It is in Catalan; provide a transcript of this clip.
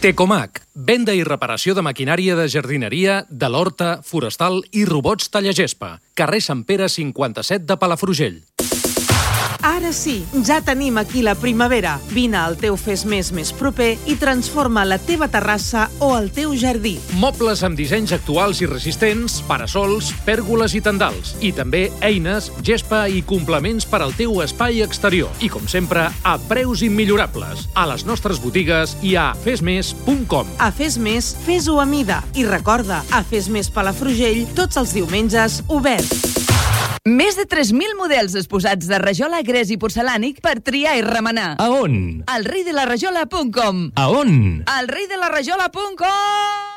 Tecomac, venda i reparació de maquinària de jardineria, de l'horta, forestal i robots tallagespa. Carrer Sant Pere 57 de Palafrugell. Ara sí, ja tenim aquí la primavera. Vine al teu Fes Més proper i transforma la teva terrassa o el teu jardí. Mobles amb dissenys actuals i resistents, parasols, pèrgoles i tendals. I també eines, gespa i complements per al teu espai exterior. I com sempre, a preus immillorables. A les nostres botigues i a fesmes.com. A Fes Més, fes-ho a mida. I recorda, a Fes Més Palafrugell, tots els diumenges, obert. Més de 3.000 models exposats de rajola, gres i porcelànic per triar i remenar. A on? Al reidelaраjola.com. A on? Al reidelaраjola.com.